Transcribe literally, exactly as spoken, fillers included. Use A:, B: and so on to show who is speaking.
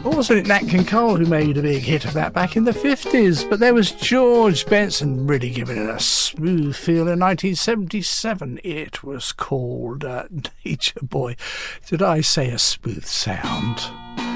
A: wasn't it Nat King Cole who made a big hit of that back in the fifties? But there was George Benson really giving it a smooth feel in nineteen seventy-seven. It was called uh, Nature Boy. Did I say a smooth sound?